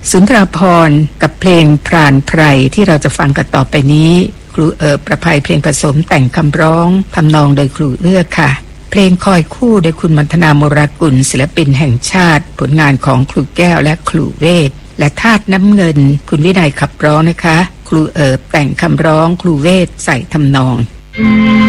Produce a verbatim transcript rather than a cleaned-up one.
สุนทราภรณ์กับเพลงพรานไพรที่เราจะฟังกันต่อไปนี้ครูเอิบประภัยเพลงผสมแต่งคำร้องทำนองโดยครูเอื้อค่ะเพลงคอยคู่โดยคุณมัณฑนาโมรากุลศิลปินแห่งชาติผลงานของครูแก้วและครูเวทและธาตุน้ำเงินคุณวินัยขับร้องนะคะครูเอิบแต่งคำร้องครูเวทใส่ทำนอง